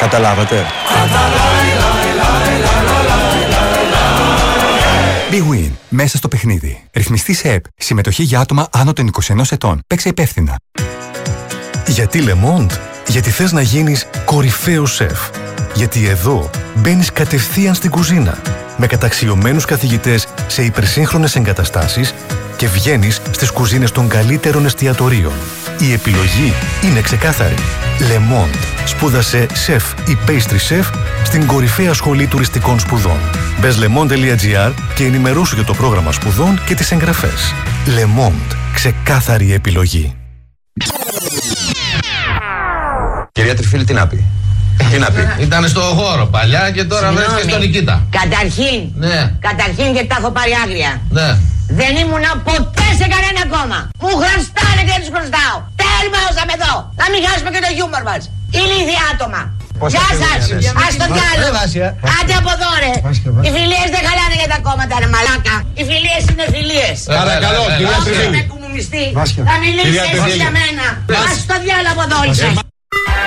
Καταλάβατε? Big Win. Μέσα στο παιχνίδι. Ρυθμιστή σε ΕΠ. Συμμετοχή για άτομα άνω των 21 ετών. Παίξε υπεύθυνα. Γιατί Le Monde? Γιατί θες να γίνεις κορυφαίος σεφ. Γιατί εδώ μπαίνεις κατευθείαν στην κουζίνα με καταξιωμένους καθηγητές σε υπερσύγχρονες εγκαταστάσεις και βγαίνεις στις κουζίνες των καλύτερων εστιατορίων. Η επιλογή είναι ξεκάθαρη. Le Monde. Σπούδασε σεφ ή pastry chef στην κορυφαία σχολή τουριστικών σπουδών. Μπες lemonde.gr και ενημερώσου για το πρόγραμμα σπουδών και τις εγγραφές. Le Monde. Ξεκάθαρη επιλογή. Κυρία Τριφίλη, τι να πει? Τι να πει? Ήταν στο χώρο παλιά και τώρα βρέθηκε στον Νικήτα. Καταρχήν γιατί τα έχω πάρει άγρια. Ναι. Δεν ήμουνα ποτέ σε κανένα κόμμα. Μου χρωστάνε και δεν τους χρωστάω. Τέρμα όσα με δω. Να μην χάσουμε και το χιούμορ μας. Ηλίθια άτομα. Γεια σας. Ας το διάλογο. Άντε από εδώ ρε. Οι φιλίες δεν χαλάνε για τα κόμματα ρε μαλάκα. Οι φιλίες είναι φιλίες. Παρακαλώ κυρία Τριφίλη. Θα μιλήσεις εσύ για μένα. Ας το διάλογο εδώ όλοι σας.